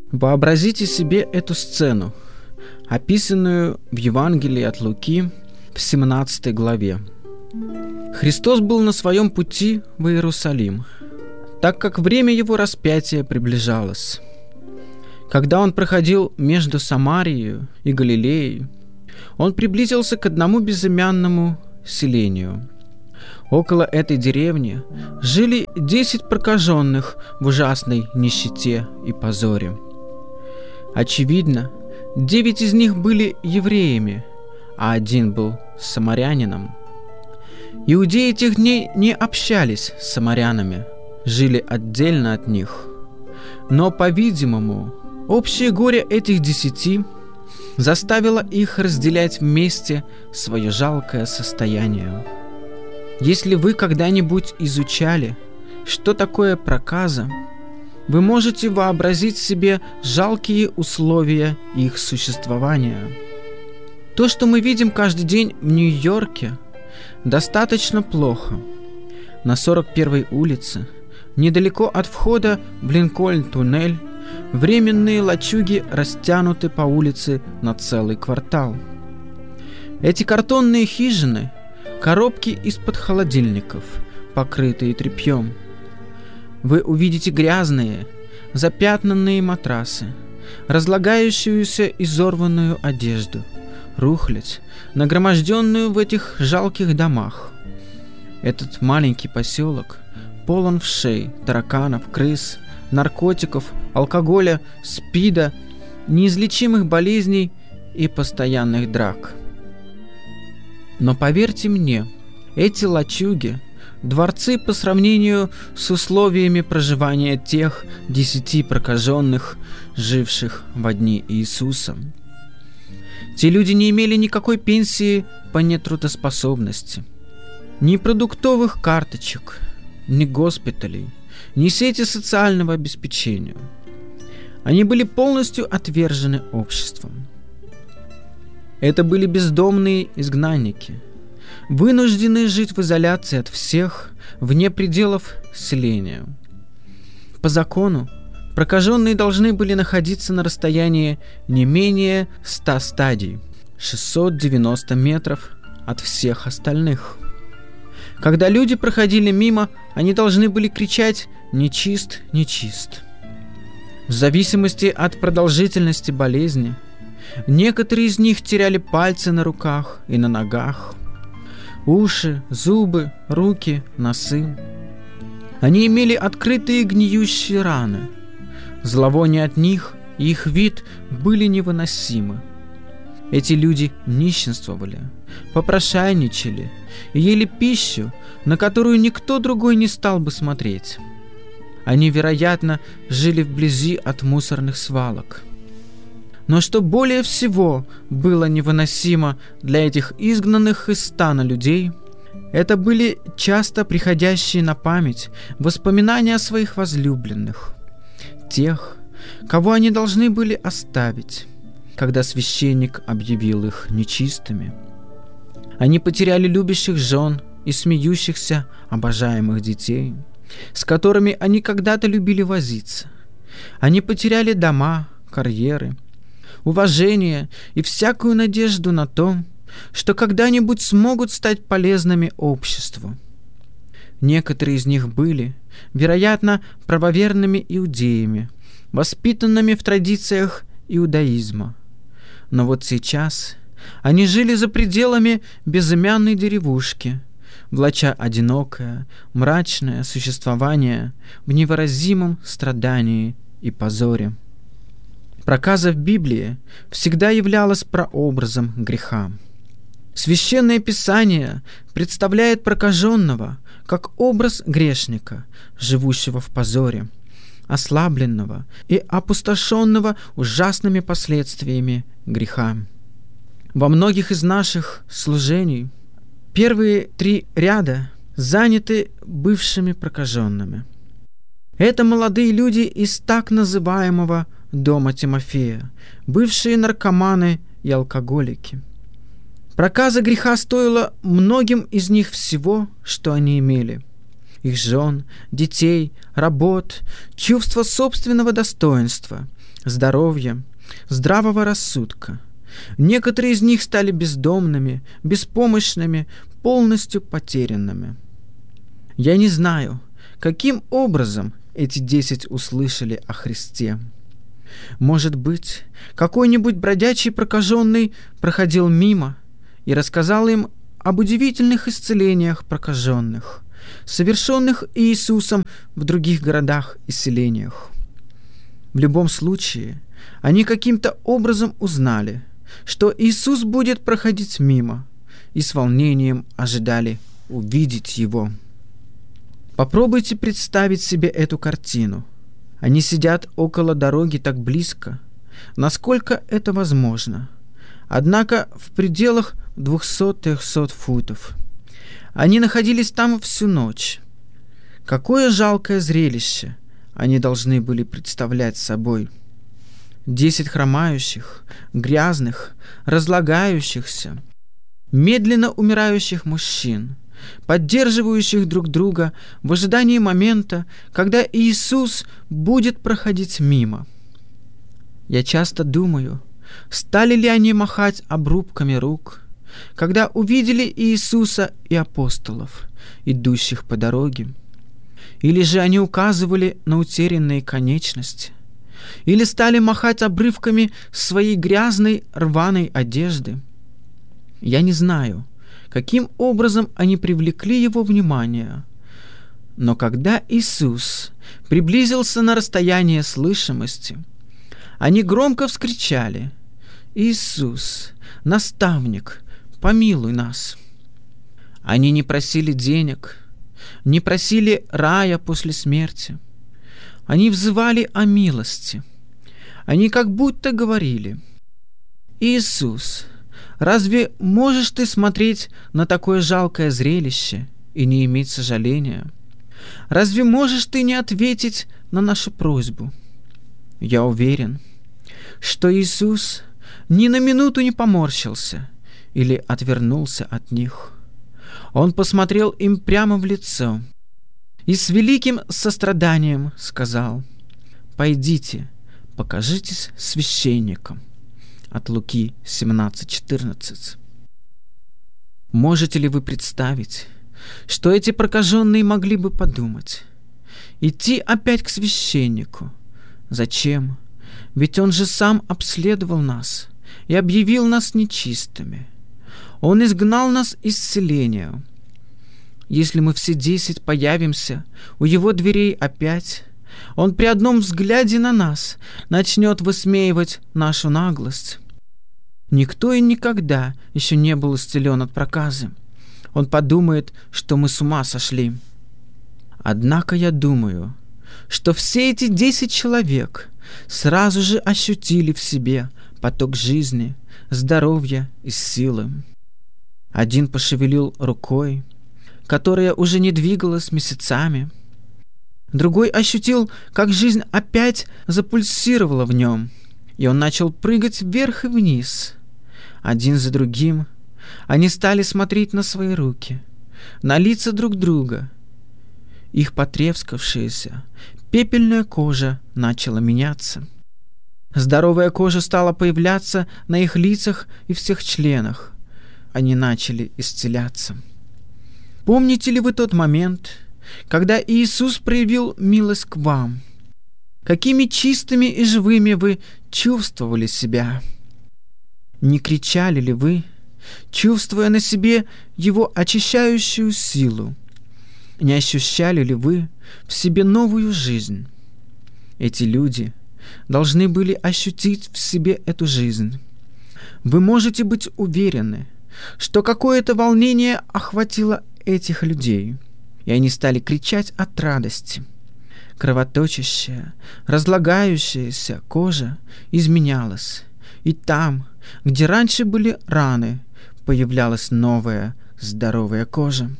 Вообразите себе эту сцену, описанную в Евангелии от Луки в 17 главе. Христос был на своем пути в Иерусалим, так как время его распятия приближалось. Когда он проходил между Самарией и Галилеей, он приблизился к одному безымянному селению. Около этой деревни жили 10 прокаженных в ужасной нищете и позоре. Очевидно, 9 из них были евреями, а 1 был самарянином. Иудеи тех дней не общались с самарянами, жили отдельно от них. Но, по-видимому, общее горе этих 10 заставило их разделять вместе свое жалкое состояние. Если вы когда-нибудь изучали, что такое проказа, вы можете вообразить себе жалкие условия их существования. То, что мы видим каждый день в Нью-Йорке, достаточно плохо. На 41-й улице, недалеко от входа в Линкольн-туннель, временные лачуги растянуты по улице на целый квартал. Эти картонные хижины – коробки из-под холодильников, покрытые тряпьем. Вы увидите грязные, запятнанные матрасы, разлагающуюся изорванную одежду, рухлядь, нагроможденную в этих жалких домах. Этот маленький поселок полон вшей, тараканов, крыс, наркотиков, алкоголя, СПИДа, неизлечимых болезней и постоянных драк. Но поверьте мне, эти лачуги – дворцы по сравнению с условиями проживания тех 10 прокаженных, живших во дни Иисуса. Те люди не имели никакой пенсии по нетрудоспособности, ни продуктовых карточек, ни госпиталей, ни сети социального обеспечения. Они были полностью отвержены обществом. Это были бездомные изгнанники, вынужденные жить в изоляции от всех, вне пределов селения. По закону, прокаженные должны были находиться на расстоянии не менее 100 стадий, 690 метров от всех остальных. Когда люди проходили мимо, они должны были кричать «Нечист, нечист». В зависимости от продолжительности болезни, некоторые из них теряли пальцы на руках и на ногах, уши, зубы, руки, носы. Они имели открытые гниющие раны. Зловоние от них и их вид были невыносимы. Эти люди нищенствовали, попрошайничали и ели пищу, на которую никто другой не стал бы смотреть. Они, вероятно, жили вблизи от мусорных свалок. Но что более всего было невыносимо для этих изгнанных из стана людей, это были часто приходящие на память воспоминания о своих возлюбленных, тех, кого они должны были оставить, когда священник объявил их нечистыми. Они потеряли любящих жен и смеющихся, обожаемых детей, с которыми они когда-то любили возиться. Они потеряли дома, карьеры, уважение и всякую надежду на то, что когда-нибудь смогут стать полезными обществу. Некоторые из них были, вероятно, правоверными иудеями, воспитанными в традициях иудаизма. Но вот сейчас они жили за пределами безымянной деревушки, влача одинокое, мрачное существование в невыразимом страдании и позоре. Проказа в Библии всегда являлась прообразом греха. Священное Писание представляет прокаженного как образ грешника, живущего в позоре, ослабленного и опустошенного ужасными последствиями греха. Во многих из наших служений первые 3 ряда заняты бывшими прокаженными. Это молодые люди из так называемого дома Тимофея, бывшие наркоманы и алкоголики. Проказа греха стоила многим из них всего, что они имели: их жен, детей, работ, чувство собственного достоинства, здоровья, здравого рассудка. Некоторые из них стали бездомными, беспомощными, полностью потерянными. Я не знаю, каким образом эти 10 услышали о Христе. Может быть, какой-нибудь бродячий прокаженный проходил мимо и рассказал им об удивительных исцелениях прокаженных, совершенных Иисусом в других городах и селениях. В любом случае, они каким-то образом узнали, что Иисус будет проходить мимо, и с волнением ожидали увидеть Его. Попробуйте представить себе эту картину. Они сидят около дороги так близко, насколько это возможно, однако в пределах 200-300 футов. Они находились там всю ночь. Какое жалкое зрелище они должны были представлять собой. 10 хромающих, грязных, разлагающихся, медленно умирающих мужчин, поддерживающих друг друга в ожидании момента, когда Иисус будет проходить мимо. Я часто думаю, стали ли они махать обрубками рук, когда увидели Иисуса и апостолов, идущих по дороге, или же они указывали на утерянные конечности, или стали махать обрывками своей грязной рваной одежды. Я не знаю, каким образом они привлекли его внимание, но когда Иисус приблизился на расстояние слышимости, они громко вскричали: «Иисус, наставник, помилуй нас!» Они не просили денег, не просили рая после смерти. Они взывали о милости. Они как будто говорили: «Иисус, разве можешь ты смотреть на такое жалкое зрелище и не иметь сожаления? Разве можешь ты не ответить на нашу просьбу?» Я уверен, что Иисус ни на минуту не поморщился или отвернулся от них. Он посмотрел им прямо в лицо и с великим состраданием сказал: «Пойдите, покажитесь священникам». От Луки 17:14. Можете ли вы представить, что эти прокаженные могли бы подумать? Идти опять к священнику? Зачем? Ведь он же сам обследовал нас и объявил нас нечистыми. Он изгнал нас из селения. Если мы все 10 появимся у его дверей опять, он при одном взгляде на нас начнет высмеивать нашу наглость. Никто и никогда еще не был исцелен от проказы. Он подумает, что мы с ума сошли. Однако я думаю, что все эти 10 человек сразу же ощутили в себе поток жизни, здоровья и силы. Один пошевелил рукой, которая уже не двигалась месяцами. Другой ощутил, как жизнь опять запульсировала в нем, и он начал прыгать вверх и вниз. Один за другим они стали смотреть на свои руки, на лица друг друга. Их потрескавшаяся, пепельная кожа начала меняться. Здоровая кожа стала появляться на их лицах и всех членах. Они начали исцеляться. Помните ли вы тот момент, когда Иисус проявил милость к вам? Какими чистыми и живыми вы чувствовали себя? Не кричали ли вы, чувствуя на себе Его очищающую силу? Не ощущали ли вы в себе новую жизнь? Эти люди должны были ощутить в себе эту жизнь. Вы можете быть уверены, что какое-то волнение охватило этих людей, и они стали кричать от радости. Кровоточащая, разлагающаяся кожа изменялась, и там, где раньше были раны, появлялась новая здоровая кожа.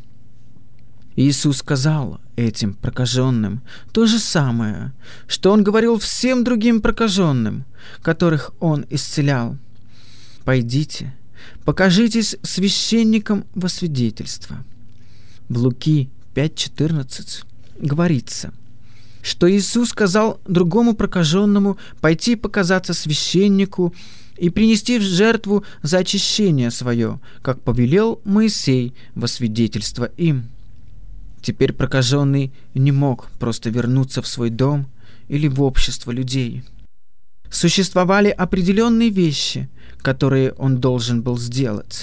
Иисус сказал этим прокаженным то же самое, что Он говорил всем другим прокаженным, которых Он исцелял: «Пойдите, покажитесь священникам во свидетельство». В Луки 5:14 говорится: что Иисус сказал другому прокаженному пойти показаться священнику и принести в жертву за очищение свое, как повелел Моисей во свидетельство им. Теперь прокаженный не мог просто вернуться в свой дом или в общество людей. Существовали определенные вещи, которые он должен был сделать.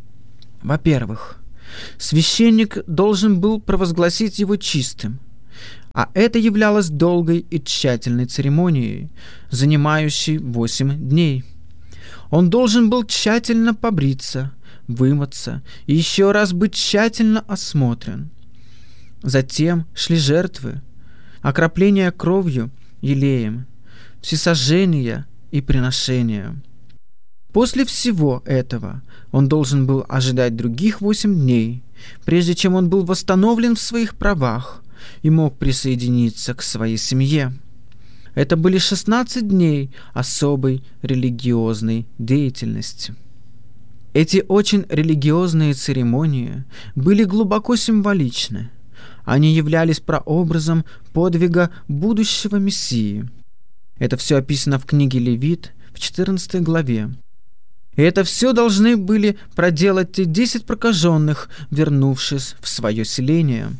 Во-первых, священник должен был провозгласить его чистым, а это являлось долгой и тщательной церемонией, занимающей 8 дней. Он должен был тщательно побриться, вымыться и еще раз быть тщательно осмотрен. Затем шли жертвы, окропление кровью, елеем, всесожжения и приношения. После всего этого он должен был ожидать других 8 дней, прежде чем он был восстановлен в своих правах и мог присоединиться к своей семье. Это были 16 дней особой религиозной деятельности. Эти очень религиозные церемонии были глубоко символичны. Они являлись прообразом подвига будущего Мессии. Это все описано в книге Левит в 14 главе. И это все должны были проделать те 10 прокаженных, вернувшись в свое селение.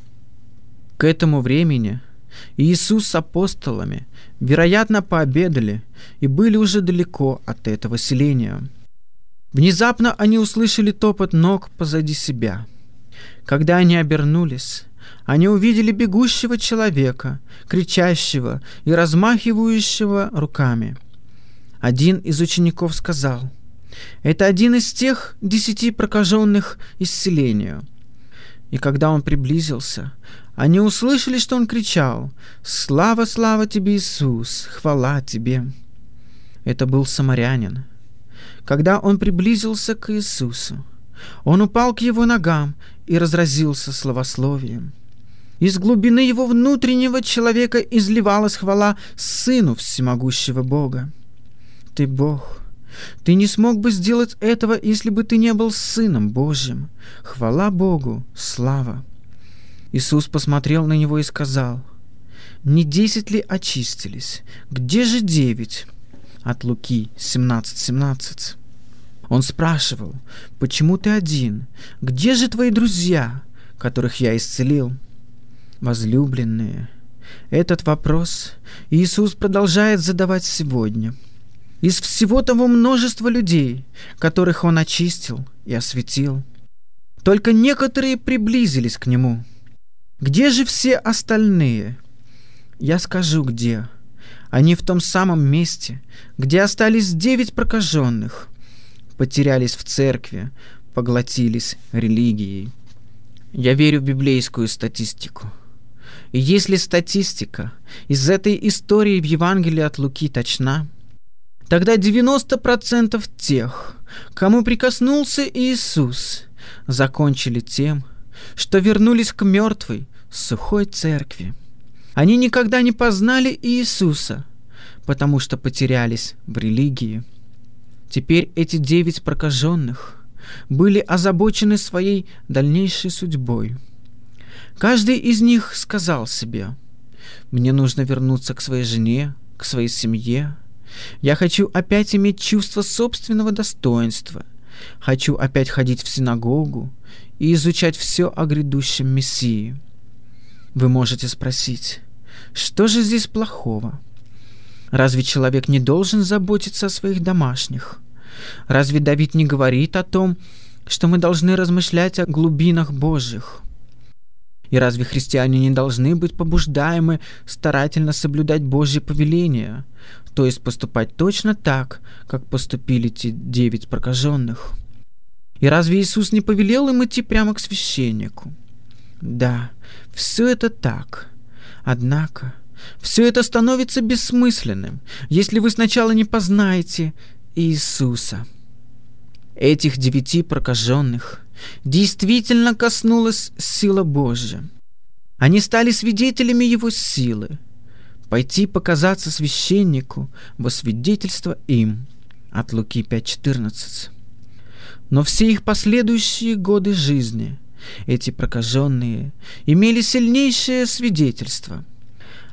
К этому времени Иисус с апостолами, вероятно, пообедали и были уже далеко от этого селения. Внезапно они услышали топот ног позади себя. Когда они обернулись, они увидели бегущего человека, кричащего и размахивающего руками. Один из учеников сказал: «Это один из тех 10 прокаженных из селения». И когда он приблизился, они услышали, что он кричал: «Слава, слава тебе, Иисус! Хвала тебе!» Это был самарянин. Когда он приблизился к Иисусу, он упал к его ногам и разразился славословием. Из глубины его внутреннего человека изливалась хвала Сыну всемогущего Бога. «Ты Бог! Ты не смог бы сделать этого, если бы ты не был Сыном Божьим. Хвала Богу! Слава!» Иисус посмотрел на него и сказал: «Не 10 ли очистились? Где же 9?» От Луки 17:17. Он спрашивал: «Почему ты один? Где же твои друзья, которых я исцелил?» Возлюбленные, этот вопрос Иисус продолжает задавать сегодня. Из всего того множества людей, которых Он очистил и осветил, только некоторые приблизились к Нему. Где же все остальные? Я скажу, где. Они в том самом месте, где остались 9 прокаженных, потерялись в церкви, поглотились религией. Я верю в библейскую статистику. И если статистика из этой истории в Евангелии от Луки точна, тогда 90% тех, кому прикоснулся Иисус, закончили тем, что вернулись к мертвой, сухой церкви. Они никогда не познали Иисуса, потому что потерялись в религии. Теперь эти 9 прокаженных были озабочены своей дальнейшей судьбой. Каждый из них сказал себе: «Мне нужно вернуться к своей жене, к своей семье. Я хочу опять иметь чувство собственного достоинства. Хочу опять ходить в синагогу и изучать все о грядущем Мессии». Вы можете спросить: что же здесь плохого? Разве человек не должен заботиться о своих домашних? Разве Давид не говорит о том, что мы должны размышлять о глубинах Божьих? И разве христиане не должны быть побуждаемы старательно соблюдать Божьи повеления, то есть поступать точно так, как поступили те 9 прокаженных? И разве Иисус не повелел им идти прямо к священнику? Да, все это так. Однако все это становится бессмысленным, если вы сначала не познаете Иисуса. Этих 9 прокаженных действительно коснулась сила Божья. Они стали свидетелями Его силы. Пойти показаться священнику во свидетельство им. От Луки 5:14. Но все их последующие годы жизни эти прокаженные имели сильнейшее свидетельство.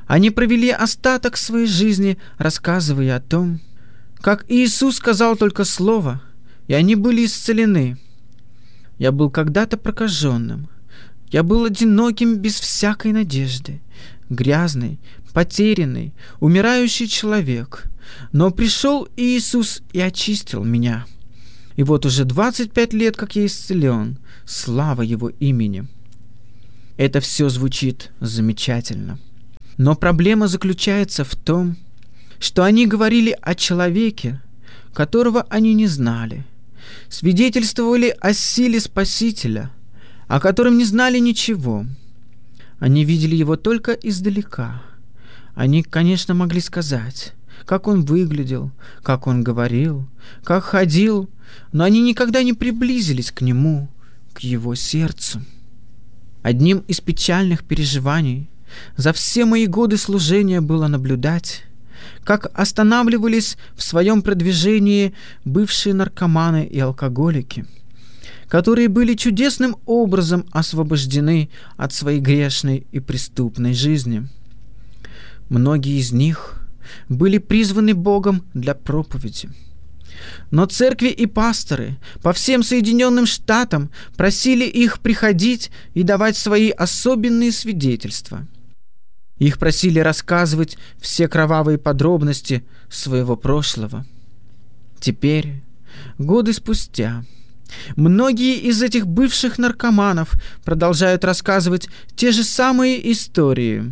Они провели остаток своей жизни, рассказывая о том, как Иисус сказал только слово, и они были исцелены. Я был когда-то прокаженным. Я был одиноким без всякой надежды, грязный, потерянный, умирающий человек. Но пришел Иисус и очистил меня. И вот уже 25 лет, как я исцелен, слава Его имени. Это все звучит замечательно. Но проблема заключается в том, что они говорили о человеке, которого они не знали, свидетельствовали о силе Спасителя, о котором не знали ничего. Они видели Его только издалека. Они, конечно, могли сказать, как Он выглядел, как Он говорил, как ходил, но они никогда не приблизились к Нему, к Его сердцу. Одним из печальных переживаний за все мои годы служения было наблюдать, как останавливались в своем продвижении бывшие наркоманы и алкоголики, которые были чудесным образом освобождены от своей грешной и преступной жизни. Многие из них были призваны Богом для проповеди. Но церкви и пасторы по всем Соединенным Штатам просили их приходить и давать свои особенные свидетельства. Их просили рассказывать все кровавые подробности своего прошлого. Теперь, годы спустя, многие из этих бывших наркоманов продолжают рассказывать те же самые истории.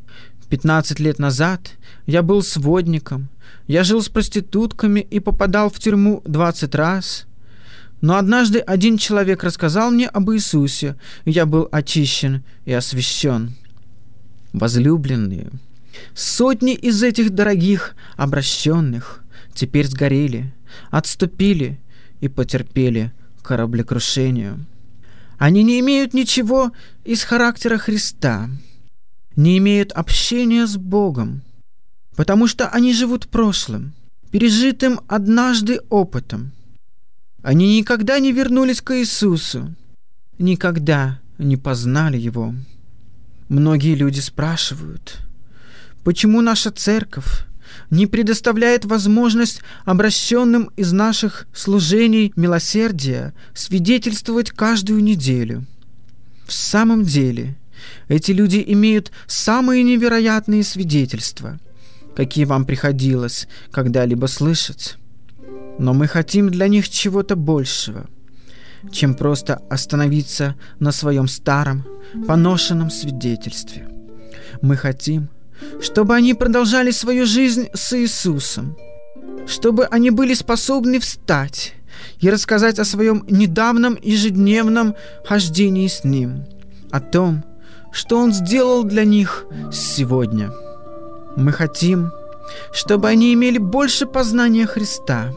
15 лет назад я был сводником, я жил с проститутками и попадал в тюрьму 20 раз. Но однажды один человек рассказал мне об Иисусе, и я был очищен и освящен. Возлюбленные, сотни из этих дорогих обращенных теперь сгорели, отступили и потерпели кораблекрушение. Они не имеют ничего из характера Христа, не имеют общения с Богом, потому что они живут прошлым, пережитым однажды опытом. Они никогда не вернулись к Иисусу, никогда не познали Его. Многие люди спрашивают, почему наша церковь не предоставляет возможность обращенным из наших служений милосердия свидетельствовать каждую неделю. В самом деле, эти люди имеют самые невероятные свидетельства, какие вам приходилось когда-либо слышать. Но мы хотим для них чего-то большего, чем просто остановиться на своем старом, поношенном свидетельстве. Мы хотим, чтобы они продолжали свою жизнь с Иисусом, чтобы они были способны встать и рассказать о своем недавнем ежедневном хождении с Ним, о том, что Он сделал для них сегодня. Мы хотим, чтобы они имели больше познания Христа.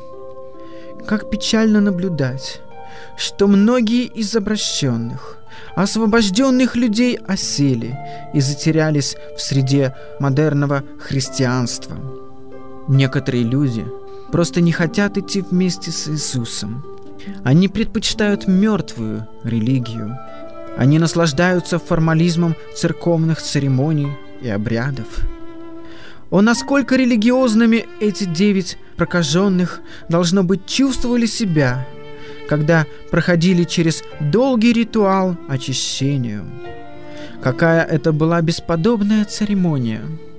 Как печально наблюдать, что многие из обращенных, освобожденных людей осели и затерялись в среде модерного христианства. Некоторые люди просто не хотят идти вместе с Иисусом. Они предпочитают мертвую религию. Они наслаждаются формализмом церковных церемоний и обрядов. О, насколько религиозными эти 9 прокаженных, должно быть, чувствовали себя, когда проходили через долгий ритуал очищения. Какая это была бесподобная церемония!